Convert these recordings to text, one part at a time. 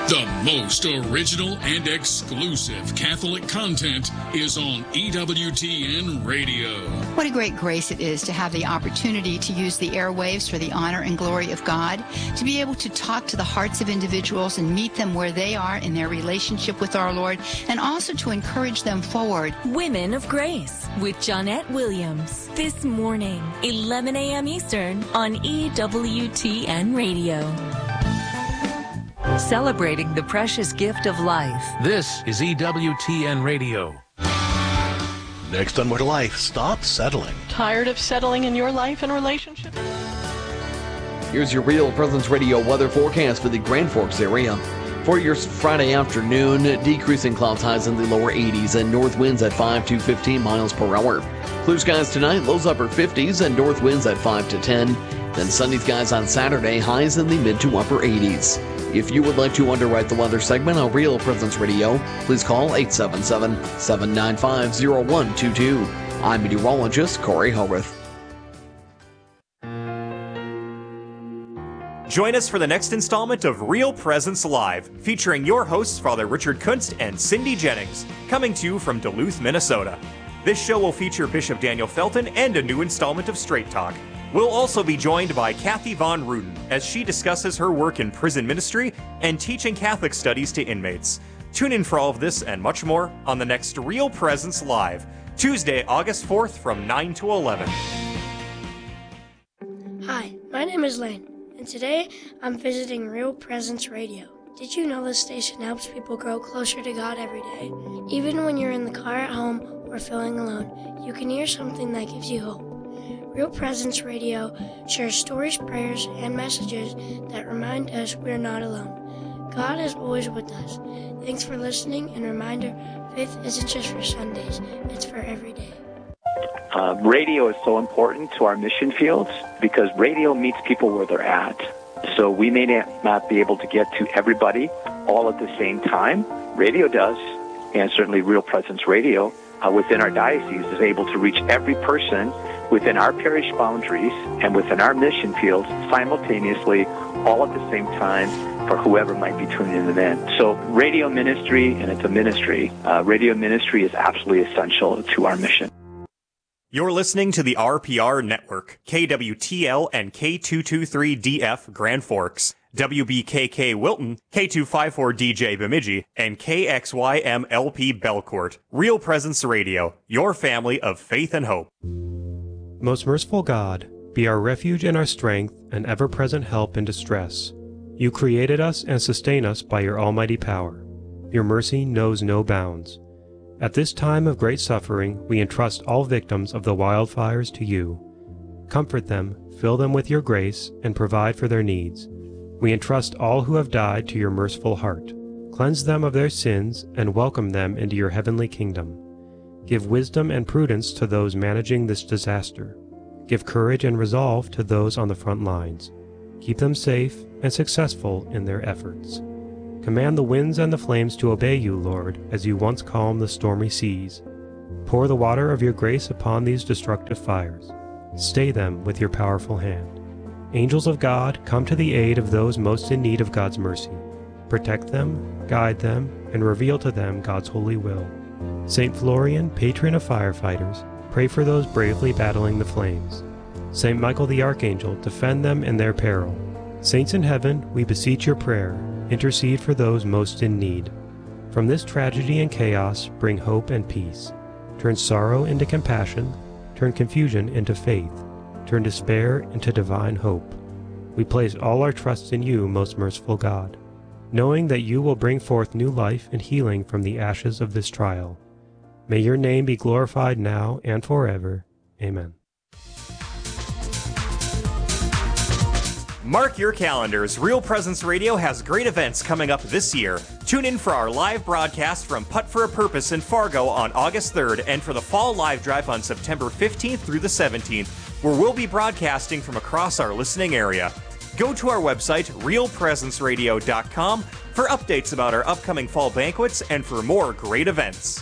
The most original and exclusive Catholic content is on EWTN Radio. What a great grace it is to have the opportunity to use the airwaves for the honor and glory of God, to be able to talk to the hearts of individuals and meet them where they are in their relationship with our Lord, and also to encourage them forward. Women of Grace with Johnnette Williams. This morning, 11 a.m. Eastern on EWTN Radio. Celebrating the precious gift of life. This is EWTN Radio. Next on More to Life, stop settling. Tired of settling in your life and relationship? Here's your Real Presence Radio weather forecast for the Grand Forks area. For your Friday afternoon, decreasing cloud highs in the lower 80s and north winds at 5 to 15 miles per hour. Clear skies tonight, lows upper 50s and north winds at 5 to 10. Then sunny skies on Saturday, highs in the mid to upper 80s. If you would like to underwrite the weather segment on Real Presence Radio, please call 877-795-0122. I'm meteorologist Corey Howarth. Join us for the next installment of Real Presence Live, featuring your hosts, Father Richard Kunst and Cindy Jennings, coming to you from Duluth, Minnesota. This show will feature Bishop Daniel Felton and a new installment of Straight Talk. We'll also be joined by Kathy Von Ruden as she discusses her work in prison ministry and teaching Catholic studies to inmates. Tune in for all of this and much more on the next Real Presence Live, Tuesday, August 4th from 9 to 11. Hi, my name is Lane, and today I'm visiting Real Presence Radio. Did you know this station helps people grow closer to God every day? Even when you're in the car at home or feeling alone, you can hear something that gives you hope. Real Presence Radio shares stories, prayers, and messages that remind us we're not alone. God is always with us. Thanks for listening, and reminder, faith isn't just for Sundays, it's for every day. Radio is so important to our mission fields because radio meets people where they're at. So we may not be able to get to everybody all at the same time. Radio does, and certainly Real Presence Radio within our diocese is able to reach every person within our parish boundaries and within our mission fields simultaneously, all at the same time, for whoever might be tuning in. So radio ministry, and it's a ministry, radio ministry is absolutely essential to our mission. You're listening to the RPR Network, KWTL and K223DF Grand Forks, WBKK Wilton, K254DJ Bemidji, and KXYMLP Belcourt. Real Presence Radio, your family of faith and hope. Most merciful God, be our refuge and our strength and ever-present help in distress. You created us and sustain us by your almighty power. Your mercy knows no bounds. At this time of great suffering, we entrust all victims of the wildfires to you. Comfort them, fill them with your grace, and provide for their needs. We entrust all who have died to your merciful heart. Cleanse them of their sins and welcome them into your heavenly kingdom. Give wisdom and prudence to those managing this disaster. Give courage and resolve to those on the front lines. Keep them safe and successful in their efforts. Command the winds and the flames to obey you, Lord, as you once calmed the stormy seas. Pour the water of your grace upon these destructive fires. Stay them with your powerful hand. Angels of God, come to the aid of those most in need of God's mercy. Protect them, guide them, and reveal to them God's holy will. St. Florian, patron of firefighters, pray for those bravely battling the flames. St. Michael the Archangel, defend them in their peril. Saints in heaven, we beseech your prayer. Intercede for those most in need. From this tragedy and chaos, bring hope and peace. Turn sorrow into compassion. Turn confusion into faith. Turn despair into divine hope. We place all our trust in you, most merciful God, knowing that you will bring forth new life and healing from the ashes of this trial. May your name be glorified now and forever. Amen. Mark your calendars. Real Presence Radio has great events coming up this year. Tune in for our live broadcast from Putt for a Purpose in Fargo on August 3rd and for the Fall Live Drive on September 15th through the 17th, where we'll be broadcasting from across our listening area. Go to our website, realpresenceradio.com, for updates about our upcoming fall banquets and for more great events.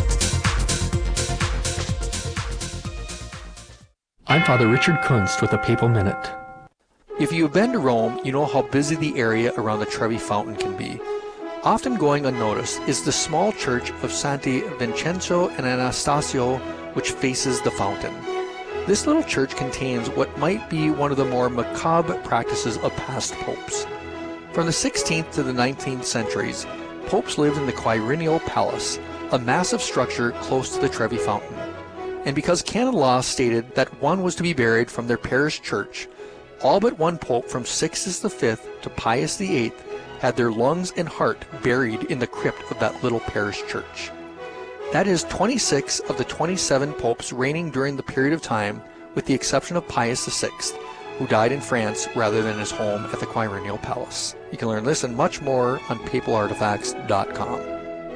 I'm Father Richard Kunst with a Papal Minute. If you have been to Rome, you know how busy the area around the Trevi Fountain can be. Often going unnoticed is the small church of Santi Vincenzo and Anastasio, which faces the fountain. This little church contains what might be one of the more macabre practices of past popes. From the 16th to the 19th centuries, popes lived in the Quirinial Palace, a massive structure close to the Trevi Fountain. And because canon law stated that one was to be buried from their parish church, all but one pope from Sixtus V to Pius VIII had their lungs and heart buried in the crypt of that little parish church. That is 26 of the 27 popes reigning during the period of time, with the exception of Pius VI, who died in France rather than his home at the Quirinial Palace. You can learn this and much more on papalartifacts.com.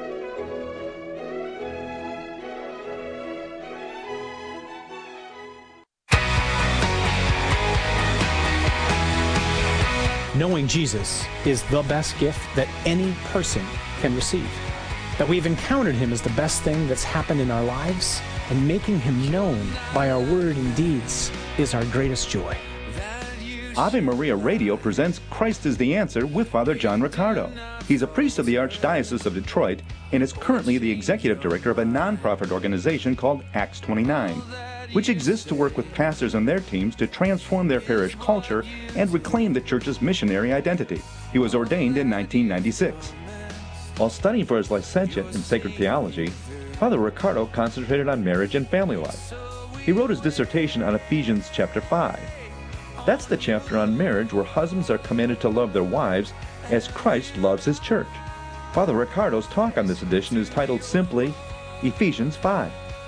Knowing Jesus is the best gift that any person can receive. That we've encountered him is the best thing that's happened in our lives, and making him known by our word and deeds is our greatest joy. Ave Maria Radio presents Christ is the Answer with Father John Riccardo. He's a priest of the Archdiocese of Detroit and is currently the executive director of a nonprofit organization called Acts 29, which exists to work with pastors and their teams to transform their parish culture and reclaim the church's missionary identity. He was ordained in 1996. While studying for his licentiate in sacred theology, Father Riccardo concentrated on marriage and family life. He wrote his dissertation on Ephesians chapter 5. That's the chapter on marriage where husbands are commanded to love their wives as Christ loves his church. Father Riccardo's talk on this edition is titled simply, Ephesians 5.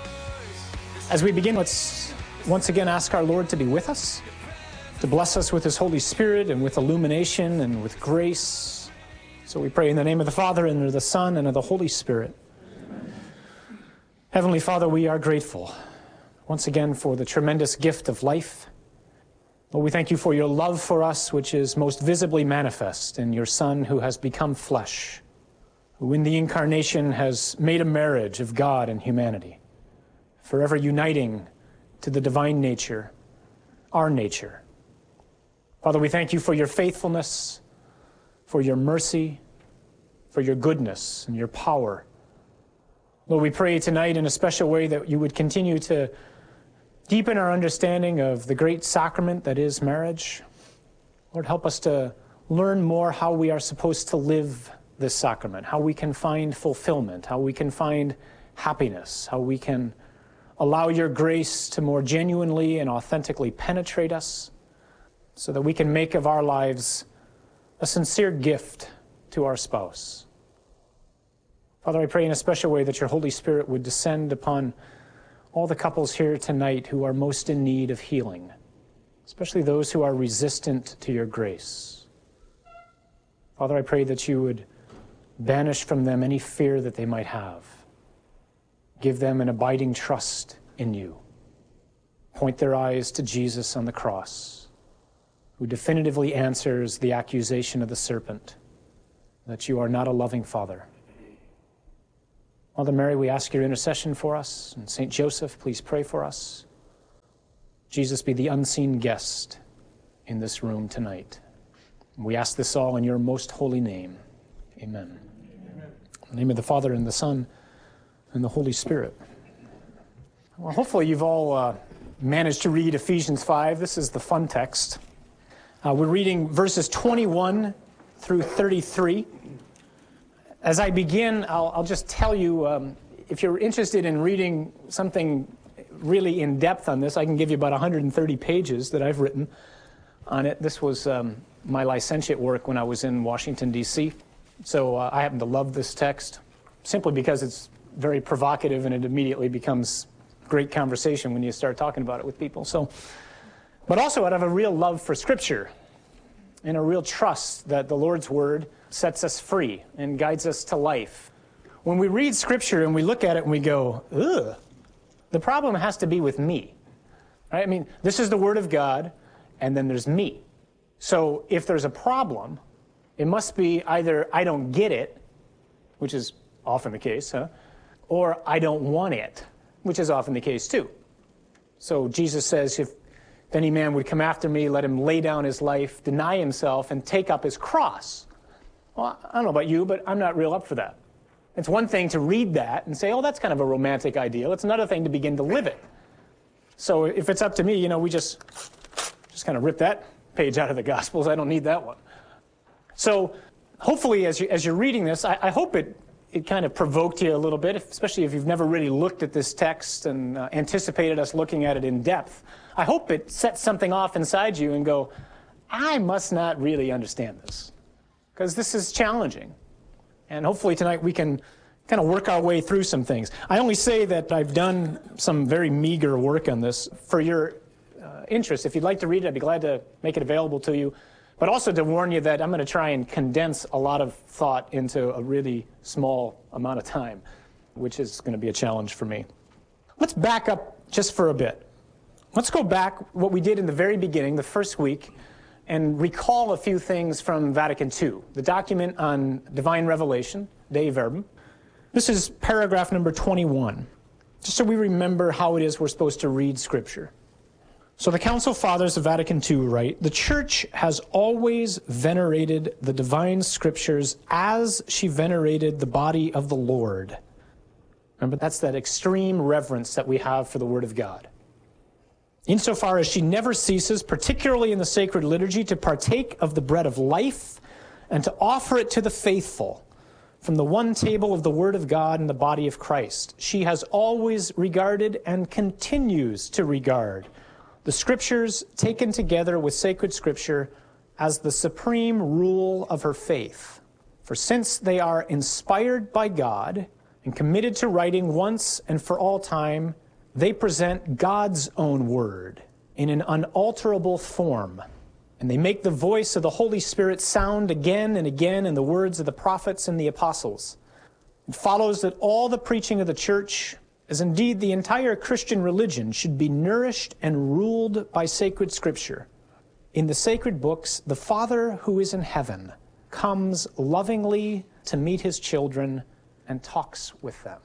As we begin, let's once again ask our Lord to be with us, to bless us with his Holy Spirit and with illumination and with grace. So we pray in the name of the Father, and of the Son, and of the Holy Spirit. Amen. Heavenly Father, we are grateful once again for the tremendous gift of life. Lord, we thank you for your love for us, which is most visibly manifest in your Son who has become flesh, who in the incarnation has made a marriage of God and humanity, forever uniting to the divine nature, our nature. Father, we thank you for your faithfulness, for your mercy, for your goodness and your power. Lord, we pray tonight in a special way that you would continue to deepen our understanding of the great sacrament that is marriage. Lord, help us to learn more how we are supposed to live this sacrament, how we can find fulfillment, how we can find happiness, how we can allow your grace to more genuinely and authentically penetrate us so that we can make of our lives a sincere gift to our spouse. Father, I pray in a special way that your Holy Spirit would descend upon all the couples here tonight who are most in need of healing, especially those who are resistant to your grace. Father, I pray that you would banish from them any fear that they might have. Give them an abiding trust in you. Point their eyes to Jesus on the cross, who definitively answers the accusation of the serpent that you are not a loving Father. Mother Mary, we ask your intercession for us, and St. Joseph, please pray for us. Jesus, be the unseen guest in this room tonight. We ask this all in your most holy name. Amen. Amen. In the name of the Father, and the Son, and the Holy Spirit. Well, hopefully you've all managed to read Ephesians 5. This is the fun text. We're reading verses 21 through 33. As I begin, I'll just tell you, if you're interested in reading something really in depth on this, I can give you about 130 pages that I've written on it. This was my licentiate work when I was in Washington, D.C. So I happen to love this text simply because it's very provocative and it immediately becomes great conversation when you start talking about it with people. So, but also out of a real love for Scripture and a real trust that the Lord's Word sets us free and guides us to life. When we read Scripture and we look at it and we go, ugh, the problem has to be with me. Right? I mean, this is the Word of God, and then there's me. So if there's a problem, it must be either I don't get it, which is often the case, or I don't want it, which is often the case too. So Jesus says, if any man would come after me, let him lay down his life, deny himself, and take up his cross. Well, I don't know about you, but I'm not real up for that. It's one thing to read that and say, oh, that's kind of a romantic ideal. It's another thing to begin to live it. So if it's up to me, we just kind of rip that page out of the Gospels. I don't need that one. So hopefully as you're reading this, I hope it kind of provoked you a little bit, especially if you've never really looked at this text and anticipated us looking at it in depth. I hope it sets something off inside you and go, I must not really understand this, because this is challenging. And hopefully tonight we can kind of work our way through some things. I only say that I've done some very meager work on this for your interest. If you'd like to read it, I'd be glad to make it available to you. But also to warn you that I'm going to try and condense a lot of thought into a really small amount of time, which is going to be a challenge for me. Let's back up just for a bit. Let's go back what we did in the very beginning, the first week, and recall a few things from Vatican II, the document on divine revelation, Dei Verbum. This is paragraph number 21, just so we remember how it is we're supposed to read Scripture. So the Council Fathers of Vatican II write, the Church has always venerated the divine Scriptures as she venerated the body of the Lord. Remember, that's that extreme reverence that we have for the Word of God. Insofar as she never ceases, particularly in the sacred liturgy, to partake of the bread of life and to offer it to the faithful from the one table of the Word of God and the body of Christ. She has always regarded and continues to regard the Scriptures taken together with sacred Scripture as the supreme rule of her faith. For since they are inspired by God and committed to writing once and for all time, they present God's own word in an unalterable form, and they make the voice of the Holy Spirit sound again and again in the words of the prophets and the apostles. It follows that all the preaching of the Church, as indeed the entire Christian religion, should be nourished and ruled by sacred Scripture. In the sacred books, the Father who is in heaven comes lovingly to meet his children and talks with them.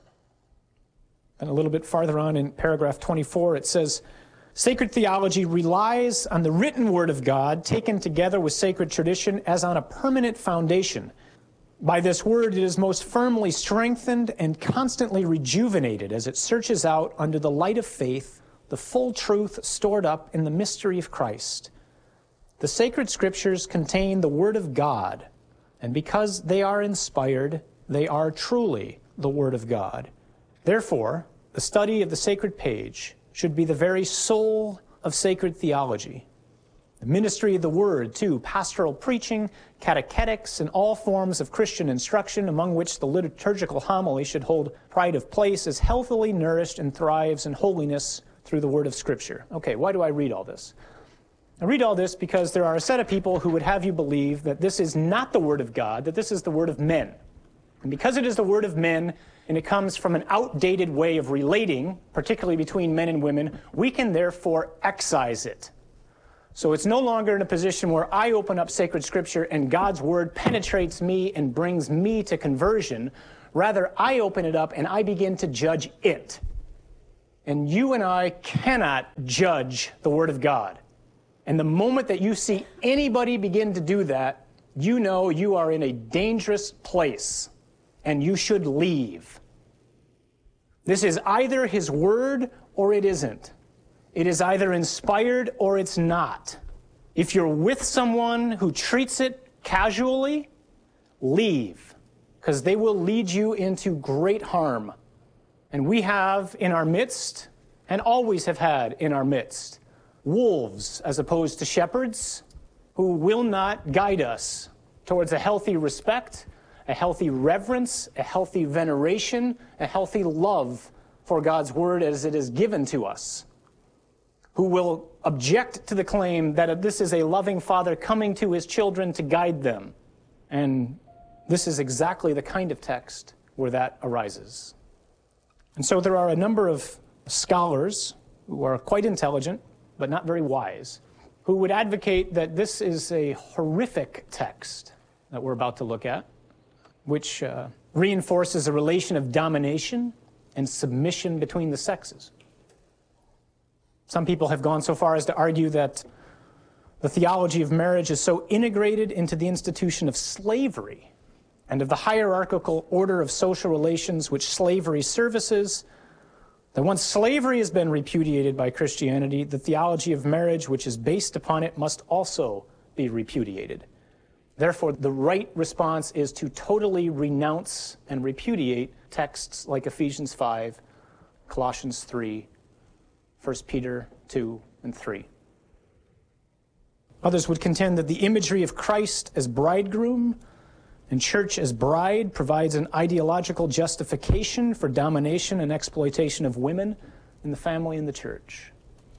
And a little bit farther on in paragraph 24, it says, sacred theology relies on the written Word of God taken together with sacred tradition as on a permanent foundation. By this Word, it is most firmly strengthened and constantly rejuvenated as it searches out under the light of faith the full truth stored up in the mystery of Christ. The sacred Scriptures contain the Word of God, and because they are inspired, they are truly the Word of God. Therefore, the study of the sacred page should be the very soul of sacred theology. The ministry of the Word, too, pastoral preaching, catechetics, and all forms of Christian instruction, among which the liturgical homily should hold pride of place, is healthily nourished and thrives in holiness through the Word of Scripture. Okay, why do I read all this? I read all this because there are a set of people who would have you believe that this is not the Word of God, that this is the Word of men. And because it is the Word of men, and it comes from an outdated way of relating, particularly between men and women, we can therefore excise it. So it's no longer in a position where I open up sacred Scripture and God's Word penetrates me and brings me to conversion. Rather, I open it up and I begin to judge it. And you and I cannot judge the Word of God. And the moment that you see anybody begin to do that, you know you are in a dangerous place and you should leave. This is either His Word or it isn't. It is either inspired or it's not. If you're with someone who treats it casually, leave, because they will lead you into great harm. And we have in our midst, and always have had in our midst, wolves as opposed to shepherds who will not guide us towards a healthy respect, a healthy reverence, a healthy veneration, a healthy love for God's Word as it is given to us, who will object to the claim that this is a loving Father coming to His children to guide them. And this is exactly the kind of text where that arises. And so there are a number of scholars who are quite intelligent, but not very wise, who would advocate that this is a horrific text that we're about to look at, which reinforces a relation of domination and submission between the sexes. Some people have gone so far as to argue that The theology of marriage is so integrated into the institution of slavery and of the hierarchical order of social relations which slavery services, that once slavery has been repudiated by Christianity, the theology of marriage which is based upon it must also be repudiated. Therefore, the right response is to totally renounce and repudiate texts like Ephesians 5, Colossians 3, 1 Peter 2 and 3. Others would contend that the imagery of Christ as bridegroom and church as bride provides an ideological justification for domination and exploitation of women in the family and the church.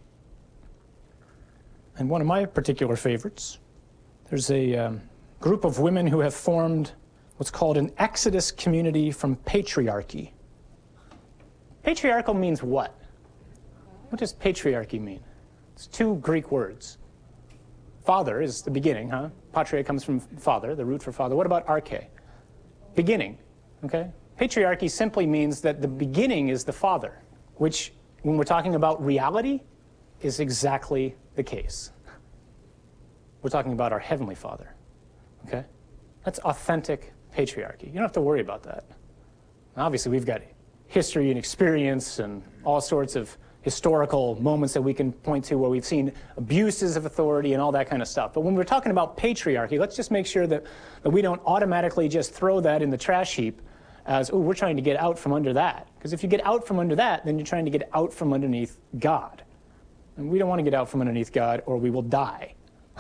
And one of my particular favorites, there's a group of women who have formed what's called an Exodus community from patriarchy. Patriarchal means what? What does patriarchy mean? It's two Greek words. Father is the beginning, huh? Patria comes from father, the root for father. What about arche? Beginning, okay? Patriarchy simply means that the beginning is the father, which, when we're talking about reality, is exactly the case. We're talking about our Heavenly Father, okay? That's authentic patriarchy. You don't have to worry about that. Obviously, we've got history and experience and all sorts of historical moments that we can point to where we've seen abuses of authority and all that kind of stuff. But when we're talking about patriarchy, let's just make sure that we don't automatically just throw that in the trash heap as, oh, we're trying to get out from under that. Because if you get out from under that, then you're trying to get out from underneath God. And we don't want to get out from underneath God, or we will die.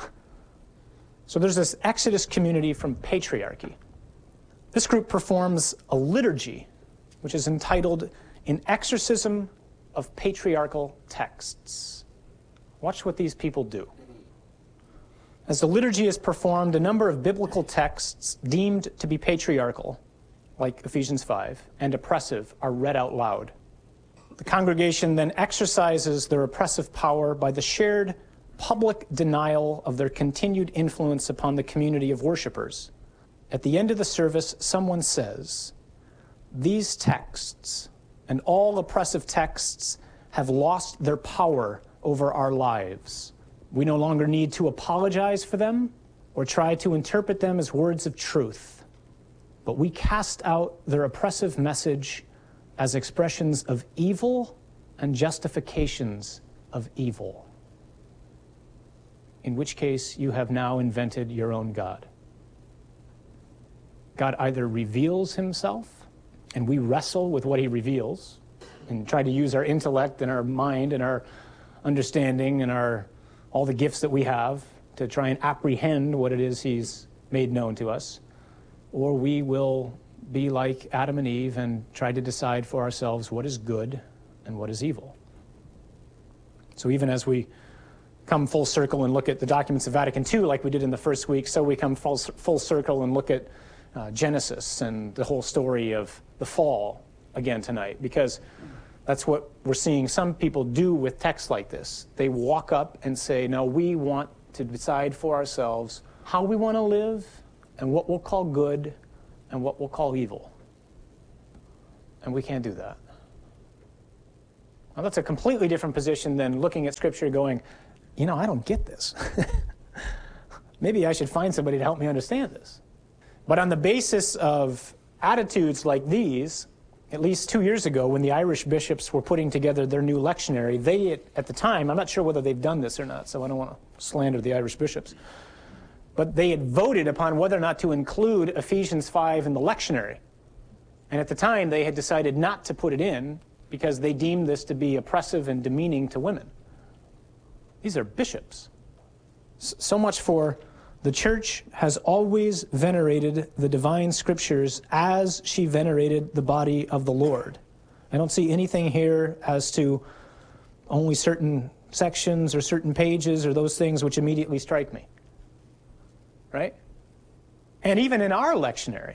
So there's this Exodus community from patriarchy. This group performs a liturgy, which is entitled An Exorcism of Patriarchal Texts. Watch what these people do. As the liturgy is performed, a number of biblical texts deemed to be patriarchal, like Ephesians 5, and oppressive are read out loud. The congregation then exercises their oppressive power by the shared public denial of their continued influence upon the community of worshipers. At the end of the service, someone says, "These texts and all oppressive texts have lost their power over our lives. We no longer need to apologize for them or try to interpret them as words of truth, but we cast out their oppressive message as expressions of evil and justifications of evil. In which case, you have now invented your own God." God either reveals himself, and we wrestle with what he reveals and try to use our intellect and our mind and our understanding and all the gifts that we have to try and apprehend what it is he's made known to us. Or we will be like Adam and Eve and try to decide for ourselves what is good and what is evil. So even as we come full circle and look at the documents of Vatican II like we did in the first week, so we come full circle and look at Genesis and the whole story of the fall again tonight, because that's what we're seeing some people do with texts like this. They walk up and say, no, we want to decide for ourselves how we want to live and what we'll call good and what we'll call evil. And we can't do that. Now, that's a completely different position than looking at Scripture going, you know, I don't get this. Maybe I should find somebody to help me understand this. But on the basis of attitudes like these, at least 2 years ago when the Irish bishops were putting together their new lectionary, they, at the time, I'm not sure whether they've done this or not, so I don't want to slander the Irish bishops, but they had voted upon whether or not to include Ephesians 5 in the lectionary. And at the time, they had decided not to put it in because they deemed this to be oppressive and demeaning to women. These are bishops. So much for the church has always venerated the divine scriptures as she venerated the body of the Lord. I don't see anything here as to only certain sections or certain pages or those things which immediately strike me. Right? And even in our lectionary,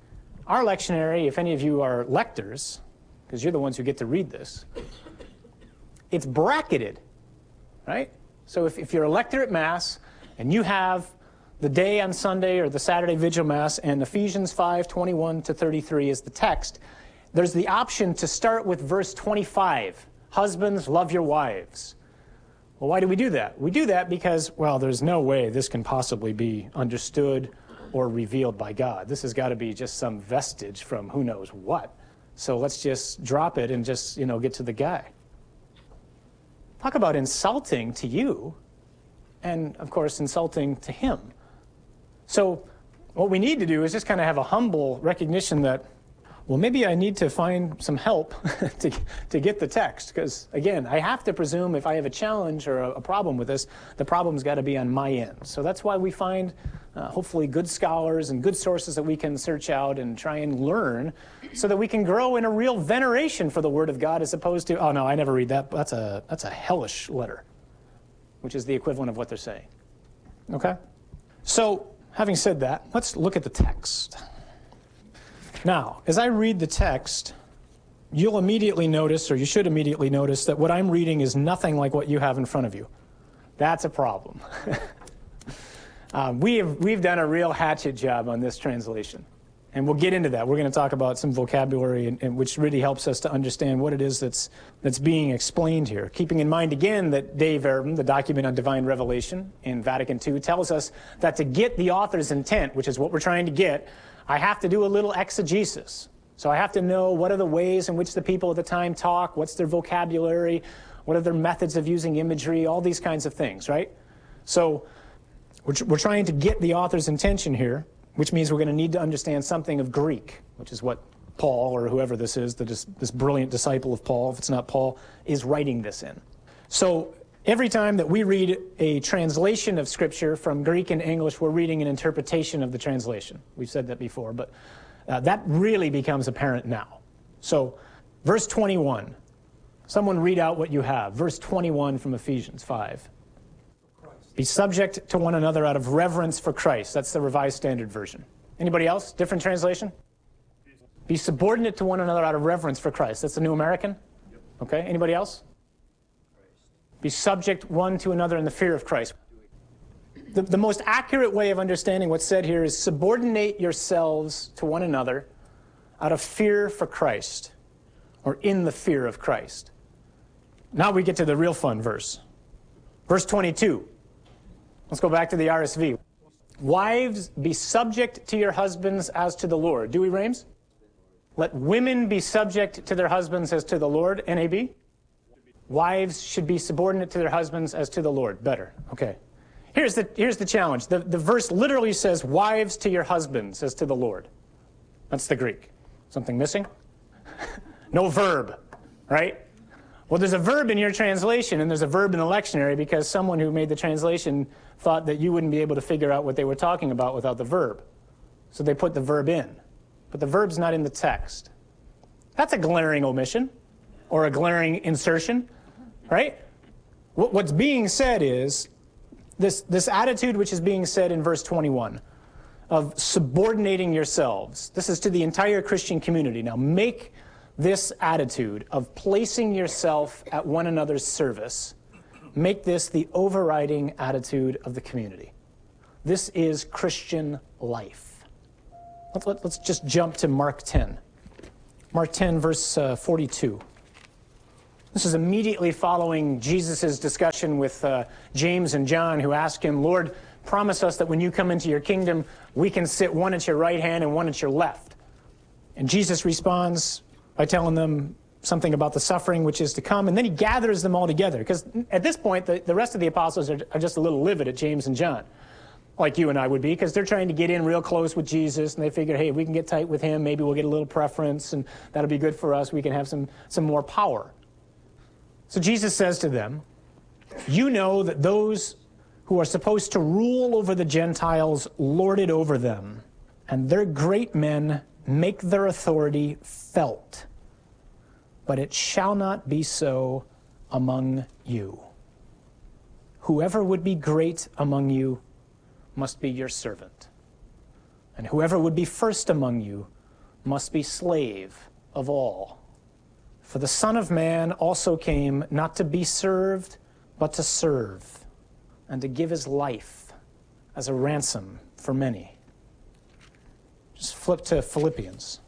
if any of you are lectors, because you're the ones who get to read this, it's bracketed, right? So if you're a lector at Mass and you have the day on Sunday or the Saturday Vigil Mass and Ephesians 5:21 to 33 is the text, there's the option to start with verse 25, husbands, love your wives. Well, why do we do that? We do that because, well, there's no way this can possibly be understood or revealed by God. This has got to be just some vestige from who knows what. So let's just drop it and just, get to the guy. Talk about insulting to you and, of course, insulting to him. So what we need to do is just kind of have a humble recognition that, well, maybe I need to find some help to get the text. Because, again, I have to presume if I have a challenge or a problem with this, the problem's got to be on my end. So that's why we find, hopefully, good scholars and good sources that we can search out and try and learn so that we can grow in a real veneration for the Word of God as opposed to, oh, no, I never read that. That's a hellish letter, which is the equivalent of what they're saying. Okay? So, having said that, let's look at the text. Now, as I read the text, you'll immediately notice, or you should immediately notice, that what I'm reading is nothing like what you have in front of you. That's a problem. We've done a real hatchet job on this translation. And we'll get into that. We're going to talk about some vocabulary which really helps us to understand what it is that's being explained here. Keeping in mind, again, that Dei Verbum, the document on divine revelation in Vatican II, tells us that to get the author's intent, which is what we're trying to get, I have to do a little exegesis. So I have to know what are the ways in which the people at the time talk, what's their vocabulary, what are their methods of using imagery, all these kinds of things, right? So we're trying to get the author's intention here, which means we're going to need to understand something of Greek, which is what Paul, or whoever this is, this brilliant disciple of Paul, if it's not Paul, is writing this in. So every time that we read a translation of Scripture from Greek and English, we're reading an interpretation of the translation. We've said that before, but that really becomes apparent now. So, verse 21. Someone read out what you have. Verse 21 from Ephesians 5. Be subject to one another out of reverence for Christ. That's the Revised Standard Version. Anybody else? Different translation? Be subordinate to one another out of reverence for Christ. That's the New American? Okay, anybody else? Be subject one to another in the fear of Christ. The most accurate way of understanding what's said here is subordinate yourselves to one another out of fear for Christ, or in the fear of Christ. Now we get to the real fun verse. Verse 22. Let's go back to the RSV. Wives, be subject to your husbands as to the Lord. Do we, Rames? Let women be subject to their husbands as to the Lord. NAB? Wives should be subordinate to their husbands as to the Lord. Better. Okay. Here's the challenge. The verse literally says, wives to your husbands as to the Lord. That's the Greek. Something missing? No verb, right? Well, there's a verb in your translation, and there's a verb in the lectionary because someone who made the translation thought that you wouldn't be able to figure out what they were talking about without the verb. So they put the verb in. But the verb's not in the text. That's a glaring omission, or a glaring insertion, right? What's being said is, this attitude which is being said in verse 21 of subordinating yourselves. This is to the entire Christian community. Now make this attitude of placing yourself at one another's service, make this the overriding attitude of the community. This is Christian life. Let's just jump to Mark 10. Mark 10, verse 42. This is immediately following Jesus' discussion with James and John, who ask him, Lord, promise us that when you come into your kingdom, we can sit one at your right hand and one at your left. And Jesus responds by telling them something about the suffering which is to come, and then he gathers them all together. Because at this point, the rest of the apostles are just a little livid at James and John, like you and I would be, because they're trying to get in real close with Jesus, and they figure, hey, if we can get tight with him, maybe we'll get a little preference, and that'll be good for us. We can have some more power. So Jesus says to them, you know that those who are supposed to rule over the Gentiles lord it over them, and their great men make their authority felt. But it shall not be so among you. Whoever would be great among you must be your servant, and whoever would be first among you must be slave of all. For the Son of Man also came not to be served, but to serve, and to give his life as a ransom for many. Just flip to Philippians.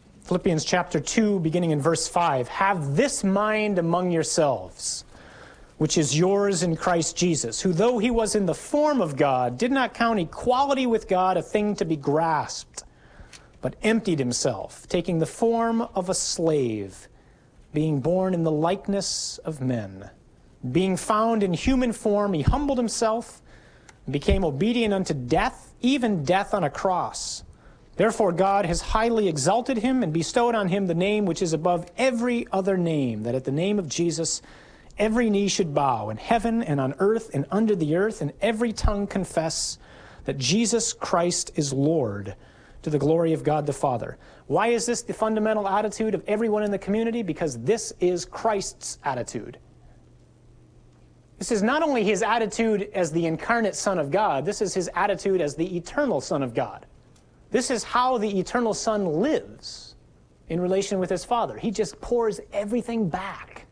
Philippians chapter 2, beginning in verse 5. Have this mind among yourselves, which is yours in Christ Jesus, who though he was in the form of God, did not count equality with God a thing to be grasped, but emptied himself, taking the form of a slave, being born in the likeness of men. Being found in human form, he humbled himself and became obedient unto death, even death on a cross. Therefore God has highly exalted him and bestowed on him the name which is above every other name, that at the name of Jesus every knee should bow, in heaven and on earth and under the earth, and every tongue confess that Jesus Christ is Lord, to the glory of God the Father. Why is this the fundamental attitude of everyone in the community? Because this is Christ's attitude. This is not only his attitude as the incarnate Son of God, this is his attitude as the eternal Son of God. This is how the eternal Son lives in relation with his Father. He just pours everything back.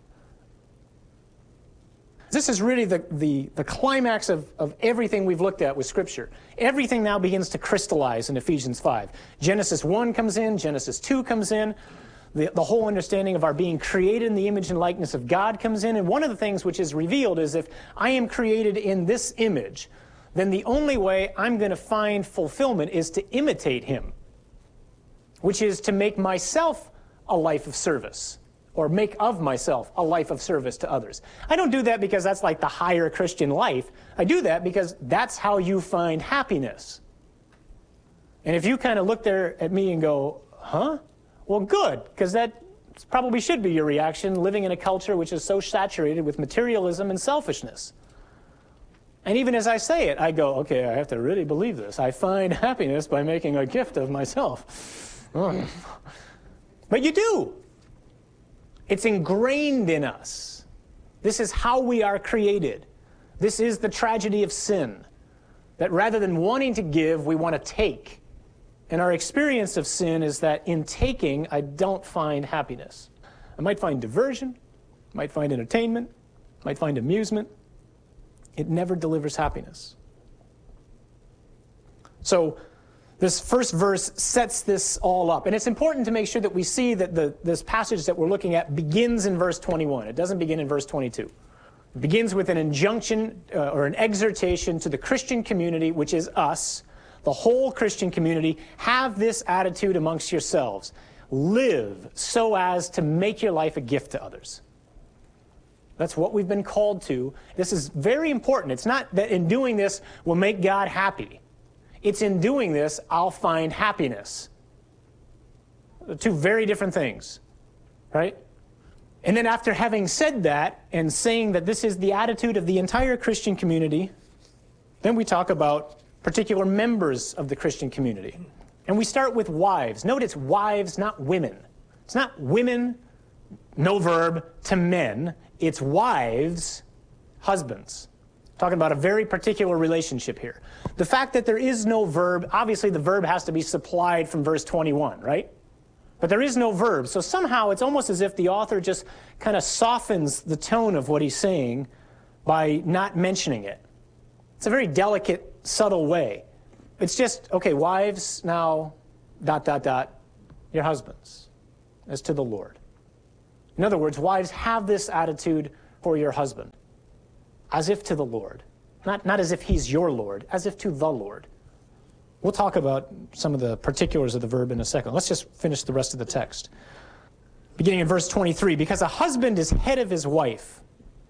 This is really the climax of everything we've looked at with Scripture. Everything now begins to crystallize in Ephesians 5. Genesis 1 comes in, Genesis 2 comes in, the whole understanding of our being created in the image and likeness of God comes in, and one of the things which is revealed is if I am created in this image, then the only way I'm going to find fulfillment is to imitate him, which is to make myself a life of service, or make of myself a life of service to others. I don't do that because that's like the higher Christian life. I do that because that's how you find happiness. And if you kind of look there at me and go, huh? Well, good, because that probably should be your reaction, living in a culture which is so saturated with materialism and selfishness. And even as I say it, I go, okay, I have to really believe this. I find happiness by making a gift of myself. But you do. It's ingrained in us. This is how we are created. This is the tragedy of sin, that rather than wanting to give, we want to take. And our experience of sin is that in taking, I don't find happiness. I might find diversion, might find entertainment, might find amusement. It never delivers happiness. So this first verse sets this all up. And it's important to make sure that we see that this passage that we're looking at begins in verse 21. It doesn't begin in verse 22. It begins with an injunction or an exhortation to the Christian community, which is us, the whole Christian community. Have this attitude amongst yourselves. Live so as to make your life a gift to others. That's what we've been called to. This is very important. It's not that in doing this we'll make God happy. It's in doing this, I'll find happiness. Two very different things, right? And then after having said that and saying that this is the attitude of the entire Christian community, then we talk about particular members of the Christian community. And we start with wives. Note it's wives, not women. It's not women, no verb, to men. It's wives, husbands. Talking about a very particular relationship here. The fact that there is no verb, obviously the verb has to be supplied from verse 21, right? But there is no verb, so somehow it's almost as if the author just kind of softens the tone of what he's saying by not mentioning it. It's a very delicate, subtle way. It's just, okay, wives, now, ... your husbands, as to the Lord. In other words, wives, have this attitude for your husband, as if to the Lord. Not as if he's your Lord, as if to the Lord. We'll talk about some of the particulars of the verb in a second. Let's just finish the rest of the text. Beginning in verse 23, because a husband is head of his wife,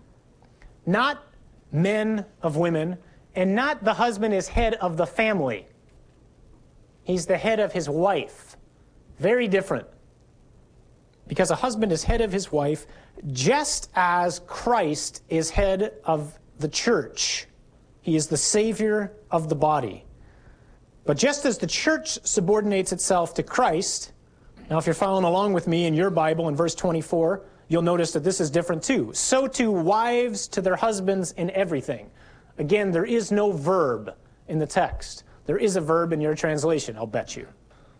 not men of women, and not the husband is head of the family. He's the head of his wife. Very different. Because a husband is head of his wife, just as Christ is head of the church. He is the Savior of the body. But just as the church subordinates itself to Christ, now if you're following along with me in your Bible in verse 24, you'll notice that this is different too. So too wives to their husbands in everything. Again, there is no verb in the text. There is a verb in your translation, I'll bet you.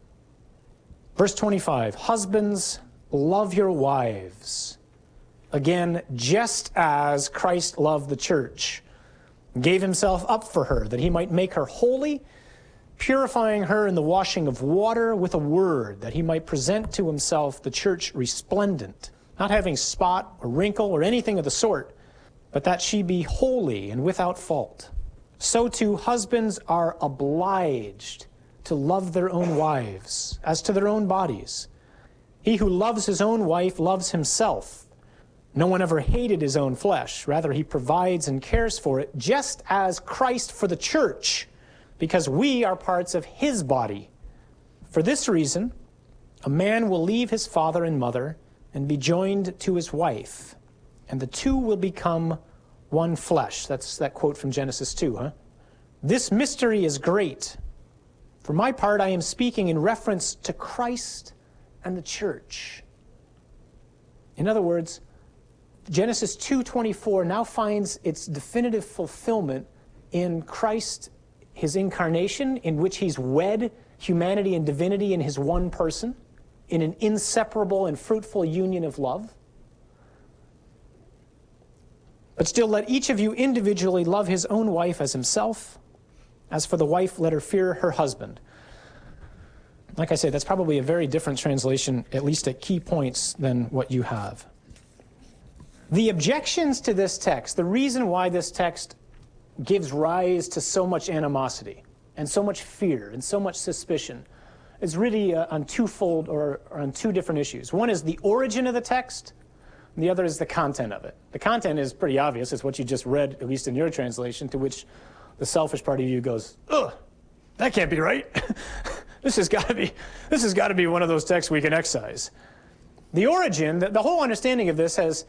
Verse 25, husbands, love your wives. Again, just as Christ loved the church, gave himself up for her, that he might make her holy, purifying her in the washing of water with a word, that he might present to himself the church resplendent, not having spot or wrinkle or anything of the sort, but that she be holy and without fault. So too husbands are obliged to love their own wives as to their own bodies. He who loves his own wife loves himself. No one ever hated his own flesh. Rather, he provides and cares for it, just as Christ for the church, because we are parts of his body. For this reason, a man will leave his father and mother and be joined to his wife, and the two will become one flesh. That's that quote from Genesis 2, huh? This mystery is great. For my part, I am speaking in reference to Christ and the church. In other words, Genesis 2:24 now finds its definitive fulfillment in Christ, his incarnation, in which he's wed humanity and divinity in his one person, in an inseparable and fruitful union of love. But still, let each of you individually love his own wife as himself. As for the wife, let her fear her husband. Like I say, that's probably a very different translation, at least at key points, than what you have. The objections to this text, the reason why this text gives rise to so much animosity and so much fear and so much suspicion, is really on twofold or on two different issues. One is the origin of the text, and the other is the content of it. The content is pretty obvious. It's what you just read, at least in your translation, to which the selfish part of you goes, ugh, that can't be right. This has got to be one of those texts we can excise. The origin, the whole understanding of this has,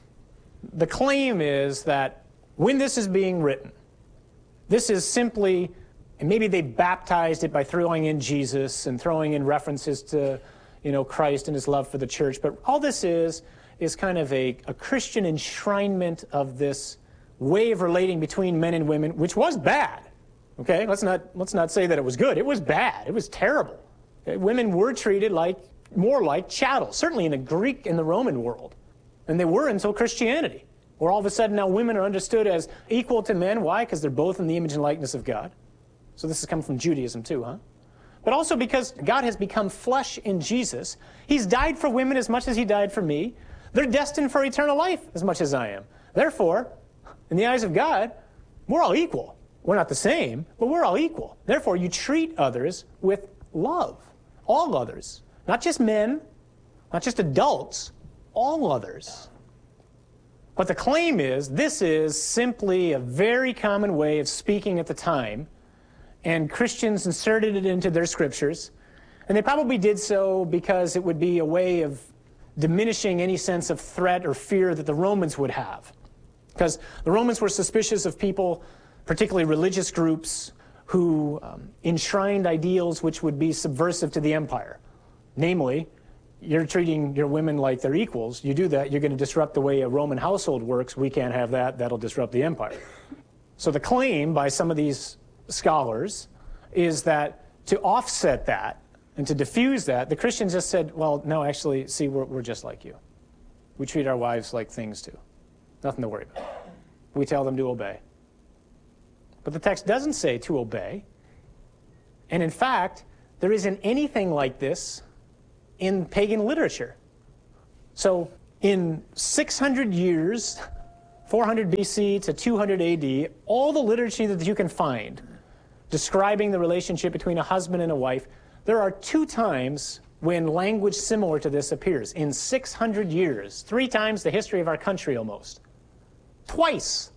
the claim is that when this is being written, this is simply, and maybe they baptized it by throwing in Jesus and throwing in references to, Christ and his love for the church, but all this is kind of a Christian enshrinement of this way of relating between men and women, which was bad. Okay, let's not say that it was good. It was bad. It was terrible. Okay? Women were treated more like chattel, certainly in the Greek and the Roman world. And they were until Christianity, where all of a sudden now women are understood as equal to men. Why? Because they're both in the image and likeness of God. So this has come from Judaism too, huh? But also because God has become flesh in Jesus. He's died for women as much as he died for me. They're destined for eternal life as much as I am. Therefore, in the eyes of God, we're all equal. We're not the same, but we're all equal. Therefore, you treat others with love. All others. Not just men, not just adults, all others. But the claim is, this is simply a very common way of speaking at the time, and Christians inserted it into their scriptures, and they probably did so because it would be a way of diminishing any sense of threat or fear that the Romans would have. Because the Romans were suspicious of people, particularly religious groups, who enshrined ideals which would be subversive to the empire. Namely, you're treating your women like they're equals. You do that, you're going to disrupt the way a Roman household works. We can't have that. That'll disrupt the empire. So the claim by some of these scholars is that to offset that and to diffuse that, the Christians just said, well, no, actually, see, we're just like you. We treat our wives like things too. Nothing to worry about. We tell them to obey. But the text doesn't say to obey. And in fact, there isn't anything like this in pagan literature. So in 600 years, 400 BC to 200 AD, all the literature that you can find describing the relationship between a husband and a wife, there are 2 times when language similar to this appears. In 600 years, 3 times the history of our country almost. Twice.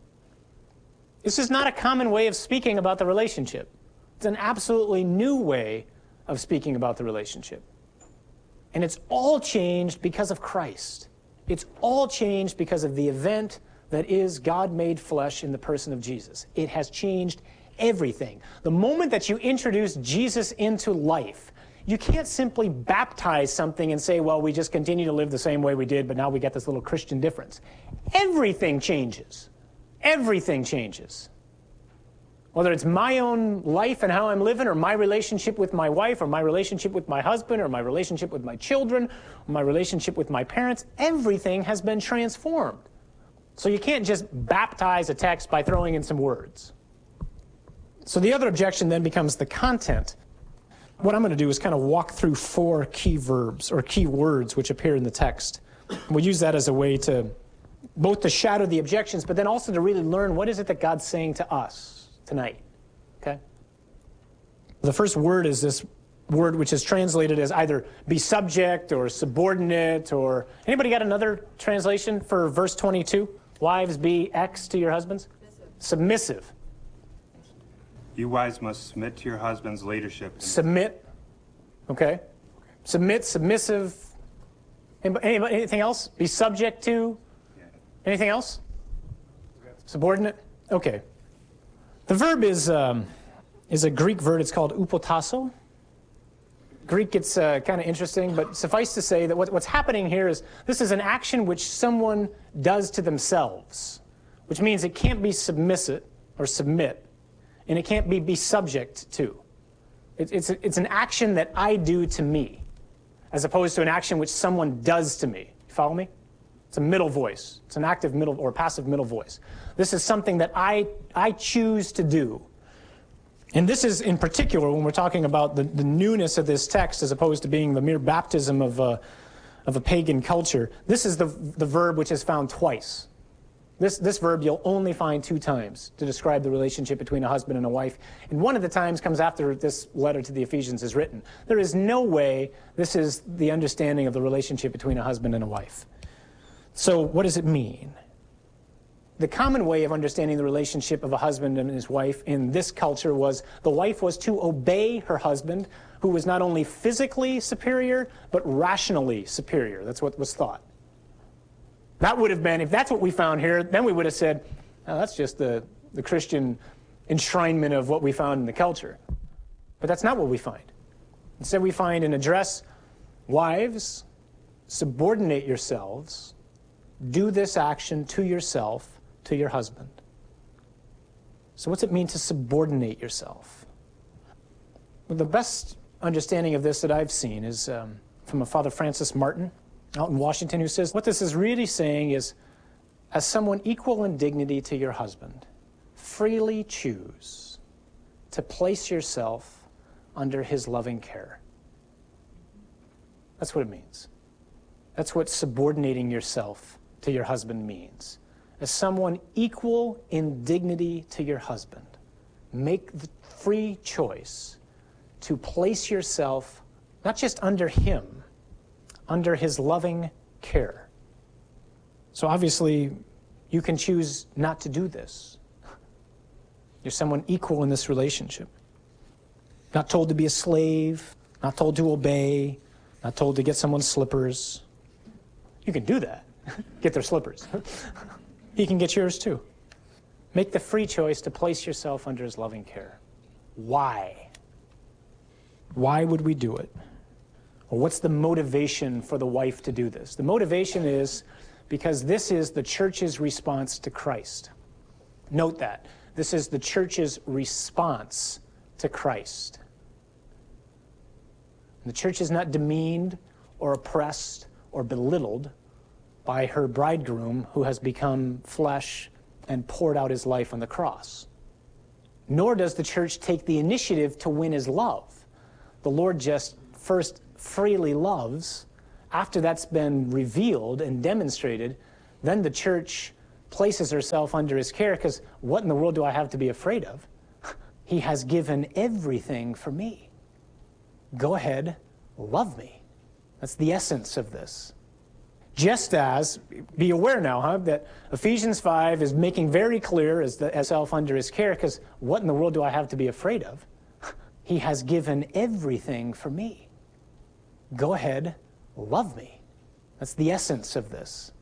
This is not a common way of speaking about the relationship. It's an absolutely new way of speaking about the relationship. And it's all changed because of Christ. It's all changed because of the event that is God made flesh in the person of Jesus. It has changed everything. The moment that you introduce Jesus into life, you can't simply baptize something and say, well, we just continue to live the same way we did, but now we get this little Christian difference. Everything changes. Everything changes. Whether it's my own life and how I'm living, or my relationship with my wife, or my relationship with my husband, or my relationship with my children, or my relationship with my parents, everything has been transformed. So you can't just baptize a text by throwing in some words. So the other objection then becomes the content. What I'm going to do is kind of walk through 4 key verbs or key words which appear in the text. We'll use that as a way to both to shadow the objections, but then also to really learn what is it that God's saying to us tonight, okay? The first word is this word which is translated as either be subject or subordinate, or anybody got another translation for verse 22? Wives, be X to your husbands? Submissive. You wives must submit to your husband's leadership. Submit, okay? Submit, submissive. Anything else? Be subject to? Anything else? Subordinate? Okay. The verb is a Greek verb. It's called upotasso. Greek gets kind of interesting, but suffice to say that what's happening here is this is an action which someone does to themselves, which means it can't be submissive or submit, and it can't be subject to. It's an action that I do to me, as opposed to an action which someone does to me. You follow me? It's a middle voice. It's an active middle or passive middle voice. This is something that I choose to do. And this is in particular when we're talking about the newness of this text as opposed to being the mere baptism of a pagan culture. This is the verb which is found twice. This verb you'll only find 2 times to describe the relationship between a husband and a wife. And one of the times comes after this letter to the Ephesians is written. There is no way this is the understanding of the relationship between a husband and a wife. So what does it mean? The common way of understanding the relationship of a husband and his wife in this culture was the wife was to obey her husband, who was not only physically superior, but rationally superior. That's what was thought. That would have been, if that's what we found here, then we would have said, oh, that's just the Christian enshrinement of what we found in the culture. But that's not what we find. Instead, we find an address, wives, subordinate yourselves, do this action to yourself, to your husband. So what's it mean to subordinate yourself? Well, the best understanding of this that I've seen is from a Father Francis Martin out in Washington, who says what this is really saying is, as someone equal in dignity to your husband, freely choose to place yourself under his loving care. That's what it means. That's what subordinating yourself to your husband means. As someone equal in dignity to your husband, make the free choice to place yourself not just under him, under his loving care. So obviously, you can choose not to do this. You're someone equal in this relationship. Not told to be a slave, not told to obey, not told to get someone's slippers. You can do that. Get their slippers. He can get yours too. Make the free choice to place yourself under his loving care. Why? Why would we do it? Or what's the motivation for the wife to do this? The motivation is because this is the church's response to Christ. Note that. This is the church's response to Christ. The church is not demeaned or oppressed or belittled by her bridegroom who has become flesh and poured out his life on the cross. Nor does the church take the initiative to win his love. The Lord just first freely loves. After that's been revealed and demonstrated, then the church places herself under his care, because what in the world do I have to be afraid of? He has given everything for me. Go ahead, love me. That's the essence of this. Just as, be aware now, that Ephesians 5 is making very clear as self under his care, because what in the world do I have to be afraid of? He has given everything for me. Go ahead, love me. That's the essence of this.